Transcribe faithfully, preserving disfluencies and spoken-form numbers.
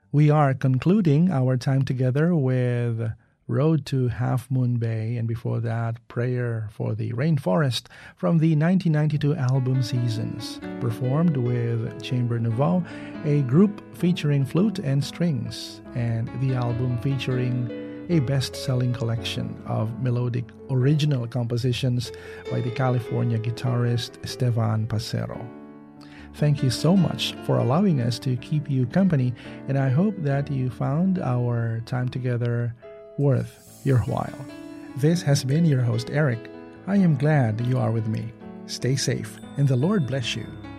We are concluding our time together with Road to Half Moon Bay, and before that, Prayer for the Rainforest from the nineteen ninety-two album Seasons, performed with Chamber Nouveau, a group featuring flute and strings, and the album featuring a best-selling collection of melodic original compositions by the California guitarist Estevan Pacero. Thank you so much for allowing us to keep you company, and I hope that you found our time together worth your while. This has been your host, Eric. I am glad you are with me. Stay safe, and the Lord bless you.